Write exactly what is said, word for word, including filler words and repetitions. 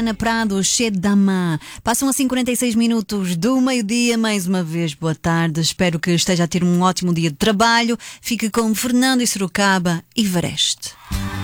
Ana Prado, Cheio da Mã. Passam assim quarenta e seis minutos do meio-dia. Mais uma vez, boa tarde. Espero que esteja a ter um ótimo dia de trabalho. Fique com Fernando e Sorocaba e Vareste.